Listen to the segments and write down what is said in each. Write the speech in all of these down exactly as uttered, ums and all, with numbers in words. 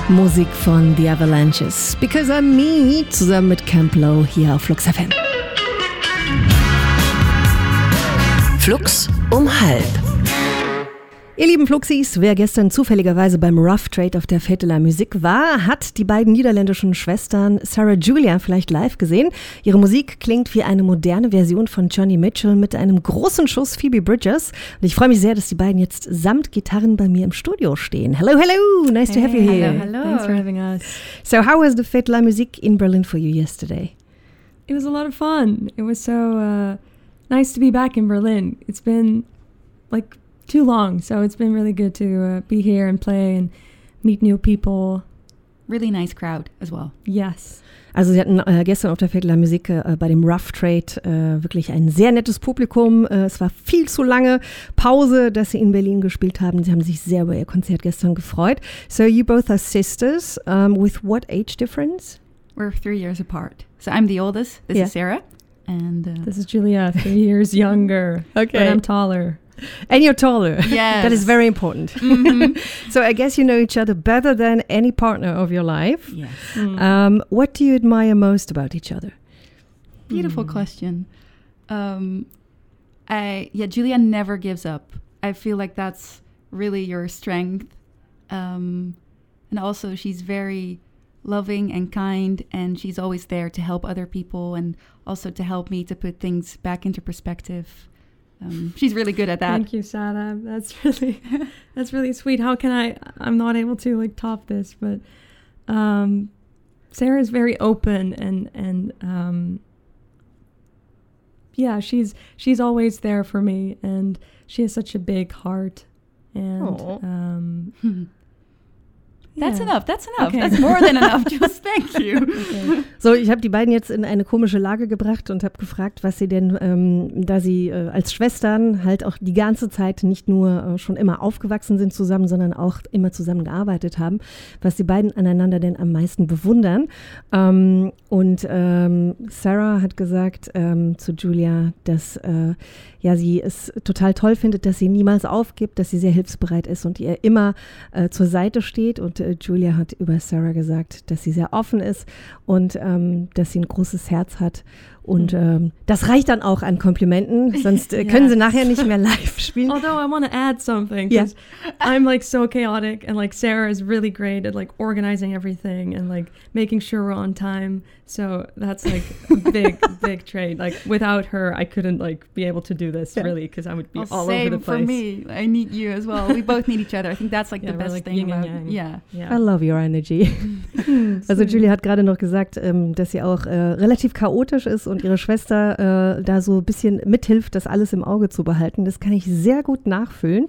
Musik von The Avalanches. Because I'm Me zusammen mit Camp Low hier auf Flux F M. Flux um halb. Ihr lieben Fluxis, wer gestern zufälligerweise beim Rough Trade auf der Fête de la Musique war, hat die beiden niederländischen Schwestern Sarah Julia vielleicht live gesehen. Ihre Musik klingt wie eine moderne Version von Joni Mitchell mit einem großen Schuss Phoebe Bridgers. Und ich freue mich sehr, dass die beiden jetzt samt Gitarren bei mir im Studio stehen. Hello, hello, nice hey, to have you here. Hello, hello. Thanks for having us. So how was the Fête de la Musique in Berlin for you yesterday? It was a lot of fun. It was so uh, nice to be back in Berlin. It's been like too long, so it's been really good to uh, be here and play and meet new people. Really nice crowd as well. Yes. Also sie hatten äh, gestern auf der Fête de la Musique äh, bei dem Rough Trade äh, wirklich ein sehr nettes Publikum. Äh, es war viel zu lange Pause, dass sie in Berlin gespielt haben. Sie haben sich sehr über ihr Konzert gestern gefreut. So you both are sisters. Um, with what age difference? We're three years apart. So I'm the oldest. This yeah. is Sarah. And uh, this is Julia, three years younger. Okay. But I'm taller. And you're taller. Yes. That is very important. Mm-hmm. So I guess you know each other better than any partner of your life. Yes. Mm. Um, what do you admire most about each other? Beautiful mm. question. Um, I yeah, Julia never gives up. I feel like that's really your strength. Um, and also she's very loving and kind, and she's always there to help other people and also to help me to put things back into perspective. Um, she's really good at that. Thank you, Sarah. That's really, that's really sweet. How can I? I'm not able to like top this, but um, Sarah is very open and and um, yeah, she's she's always there for me, and she has such a big heart. And um, That's yeah. enough, that's enough. Okay. That's more than enough. Just thank you. Okay. So, ich habe die beiden jetzt in eine komische Lage gebracht und habe gefragt, was sie denn, ähm, da sie äh, als Schwestern halt auch die ganze Zeit nicht nur äh, schon immer aufgewachsen sind zusammen, sondern auch immer zusammen gearbeitet haben, was die beiden aneinander denn am meisten bewundern. Ähm, und ähm, Sarah hat gesagt ähm, zu Julia, dass äh, ja, sie es total toll findet, dass sie niemals aufgibt, dass sie sehr hilfsbereit ist und ihr immer äh, zur Seite steht. Und äh, Julia hat über Sarah gesagt, dass sie sehr offen ist und ähm, dass sie ein großes Herz hat. Und ähm, das reicht dann auch an Komplimenten, sonst äh, können yes. sie nachher nicht mehr live spielen. Although I want to add something, Yeah. because I'm like so chaotic, and like Sarah is really great at like organizing everything and like making sure we're on time. So that's like a big, big trait. Like without her, I couldn't like be able to do this Yeah. really, because I would be Well, all same over the place. for me. I need you as well. We both need each other. I think that's like Yeah, the we're best like thing yin and about yang. yeah. Yeah. I love your energy. Also Julia hat gerade noch gesagt, ähm, dass sie auch äh, relativ chaotisch ist und ihre Schwester äh, da so ein bisschen mithilft, das alles im Auge zu behalten. Das kann ich sehr gut nachfühlen.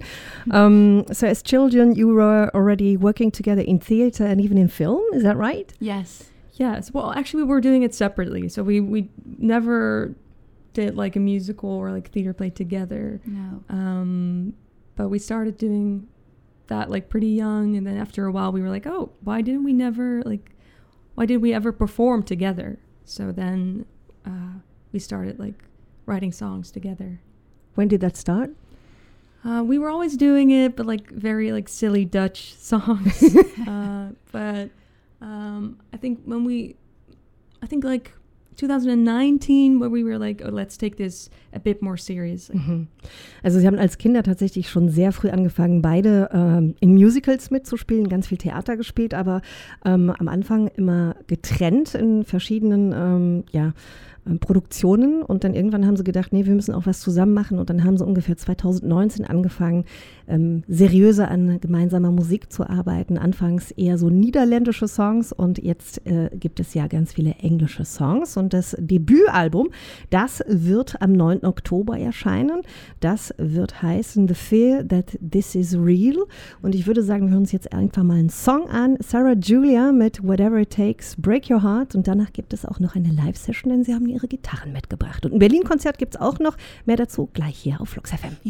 Um, so as children, you were already working together in theater and even in film, is that right? Yes. Yes. Well, actually, we were doing it separately. So we, we never did like a musical or like theater play together. No. Um, but we started doing that like pretty young. And then after a while, we were like, oh, why didn't we never like, why did we ever perform together? So then uh, we started like writing songs together. When did that start? Uh, we were always doing it, but like very like silly Dutch songs. uh, but um, I think when we, I think like twenty nineteen, where we were like, oh, let's take this a bit more seriously. Mhm. Also sie haben als Kinder tatsächlich schon sehr früh angefangen, beide ähm, in Musicals mitzuspielen, ganz viel Theater gespielt, aber ähm, am Anfang immer getrennt in verschiedenen, ähm, ja, Produktionen, und dann irgendwann haben sie gedacht, nee, wir müssen auch was zusammen machen, und dann haben sie ungefähr zwanzig neunzehn angefangen, ähm, seriöser an gemeinsamer Musik zu arbeiten. Anfangs eher so niederländische Songs, und jetzt äh, gibt es ja ganz viele englische Songs, und das Debütalbum, das wird am neunten Oktober erscheinen. Das wird heißen The Fear That This Is Real, und ich würde sagen, wir hören uns jetzt einfach mal einen Song an. Sarah Julia mit Whatever It Takes, Break Your Heart, und danach gibt es auch noch eine Live-Session, denn sie haben ihre Gitarren mitgebracht. Und ein Berlin-Konzert gibt es auch noch. Mehr dazu gleich hier auf Flux F M.